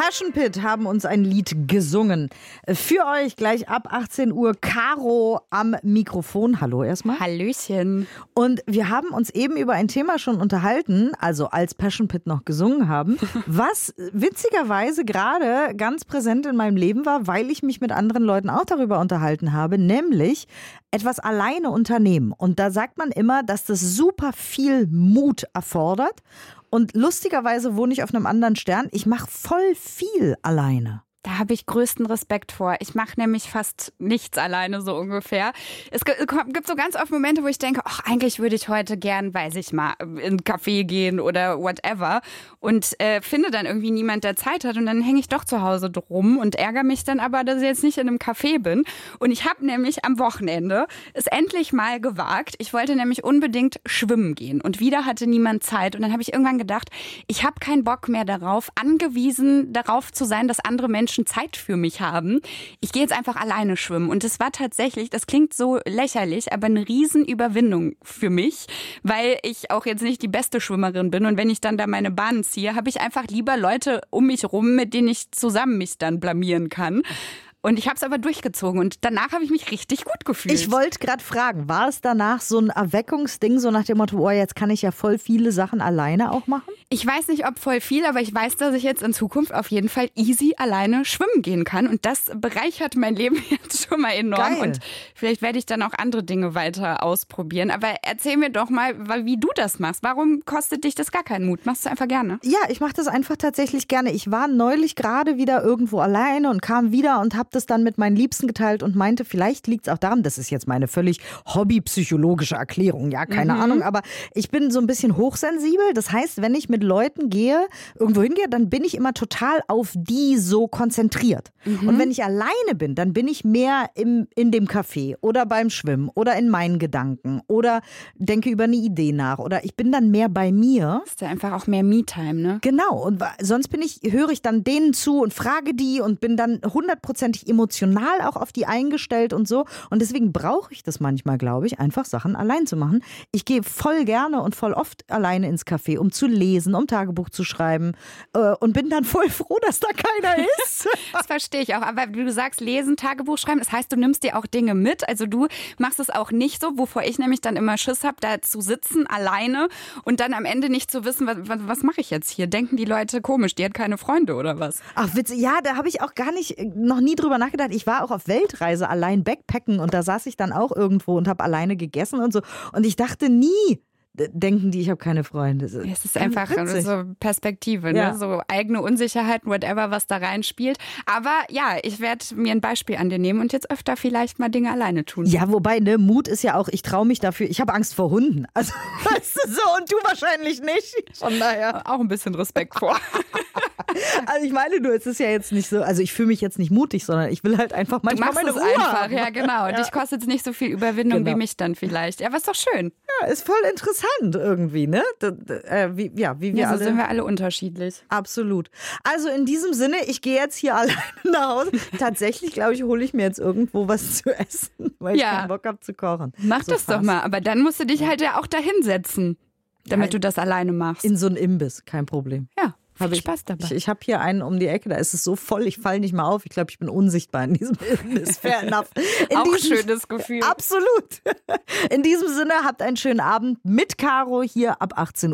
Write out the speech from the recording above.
Passion Pit haben uns ein Lied gesungen. Für euch gleich ab 18 Uhr Caro am Mikrofon. Hallo erstmal. Hallöchen. Und wir haben uns eben über ein Thema schon unterhalten, also als Passion Pit noch gesungen haben, was witzigerweise gerade ganz präsent in meinem Leben war, weil ich mich mit anderen Leuten auch darüber unterhalten habe, nämlich etwas alleine unternehmen. Und da sagt man immer, dass das super viel Mut erfordert. Und lustigerweise wohne ich auf einem anderen Stern. Ich mache voll viel alleine. Da habe ich größten Respekt vor. Ich mache nämlich fast nichts alleine, so ungefähr. Es gibt so ganz oft Momente, wo ich denke, ach, eigentlich würde ich heute gern, weiß ich mal, in einen Café gehen oder whatever. Und finde dann irgendwie niemand, der Zeit hat. Und dann hänge ich doch zu Hause drum und ärgere mich dann aber, dass ich jetzt nicht in einem Café bin. Und ich habe nämlich am Wochenende es endlich mal gewagt. Ich wollte nämlich unbedingt schwimmen gehen. Und wieder hatte niemand Zeit. Und dann habe ich irgendwann gedacht, ich habe keinen Bock mehr darauf, angewiesen darauf zu sein, dass andere Menschen Zeit für mich haben. Ich gehe jetzt einfach alleine schwimmen. Und es war tatsächlich, das klingt so lächerlich, aber eine Riesenüberwindung für mich, weil ich auch jetzt nicht die beste Schwimmerin bin. Und wenn ich dann da meine Bahnen ziehe, habe ich einfach lieber Leute um mich rum, mit denen ich zusammen mich dann blamieren kann. Und ich habe es aber durchgezogen und danach habe ich mich richtig gut gefühlt. Ich wollte gerade fragen, war es danach so ein Erweckungsding, so nach dem Motto, oh, jetzt kann ich ja voll viele Sachen alleine auch machen? Ich weiß nicht, ob voll viel, aber ich weiß, dass ich jetzt in Zukunft auf jeden Fall easy alleine schwimmen gehen kann. Und das bereichert mein Leben jetzt schon mal enorm. Geil. Und vielleicht werde ich dann auch andere Dinge weiter ausprobieren. Aber erzähl mir doch mal, wie du das machst. Warum kostet dich das gar keinen Mut? Machst du einfach gerne? Ja, ich mache das einfach tatsächlich gerne. Ich war neulich gerade wieder irgendwo alleine und kam wieder und habe das dann mit meinen Liebsten geteilt und meinte, vielleicht liegt es auch daran, das ist jetzt meine völlig hobbypsychologische Erklärung, ja, keine Ahnung, aber ich bin so ein bisschen hochsensibel. Das heißt, wenn ich mit Leuten irgendwo hingehe, dann bin ich immer total auf die so konzentriert. Und wenn ich alleine bin, dann bin ich mehr in dem Café oder beim Schwimmen oder in meinen Gedanken oder denke über eine Idee nach oder ich bin dann mehr bei mir. Das ist ja einfach auch mehr Me-Time, ne? Genau, und sonst höre ich dann denen zu und frage die und bin dann 100%ig emotional auch auf die eingestellt und so. Und deswegen brauche ich das manchmal, glaube ich, einfach Sachen allein zu machen. Ich gehe voll gerne und voll oft alleine ins Café, um zu lesen, um Tagebuch zu schreiben und bin dann voll froh, dass da keiner ist. Das verstehe ich auch. Aber du sagst lesen, Tagebuch schreiben, das heißt, du nimmst dir auch Dinge mit. Also du machst es auch nicht so, wovor ich nämlich dann immer Schiss habe, da zu sitzen alleine und dann am Ende nicht zu wissen, was mache ich jetzt hier? Denken die Leute komisch, die hat keine Freunde oder was? Ach witzig, ja, da habe ich auch noch nie drüber nachgedacht. Ich war auch auf Weltreise allein Backpacken und da saß ich dann auch irgendwo und habe alleine gegessen und so. Und ich dachte nie, denken die, ich habe keine Freunde. Es ist einfach witzig. so Perspektive, ne? Ja. So eigene Unsicherheiten, whatever, was da reinspielt. Aber ja, ich werde mir ein Beispiel an dir nehmen und jetzt öfter vielleicht mal Dinge alleine tun. Ja, wobei, ne, Mut ist ja auch, ich traue mich dafür, ich habe Angst vor Hunden. Also, weißt du, so, und du wahrscheinlich nicht. Von daher. Auch ein bisschen Respekt vor. Also ich meine nur, es ist ja jetzt nicht so, also ich fühle mich jetzt nicht mutig, sondern ich will halt einfach manchmal meine Ruhe einfach, haben. ja genau. Und dich kostet es nicht so viel Überwindung wie mich dann vielleicht. Ja, aber ist doch schön. Ja, ist voll interessant irgendwie, ne? Wie wir Ja, so alle. sind wir alle unterschiedlich. Absolut. Also in diesem Sinne, ich gehe jetzt hier alleine nach Hause. Tatsächlich, glaube ich, hole ich mir jetzt irgendwo was zu essen, weil ich keinen Bock habe zu kochen. Mach so das doch mal. Aber dann musst du dich halt ja auch da hinsetzen, damit du das alleine machst. In so einen Imbiss, kein Problem. Ja. Viel Spaß dabei. Ich habe hier einen um die Ecke, da ist es so voll, ich falle nicht mal auf. Ich glaube, ich bin unsichtbar in diesem Imbiss. Fair enough. Auch ein schönes Gefühl. Absolut. In diesem Sinne, habt einen schönen Abend mit Caro hier ab 18 Uhr.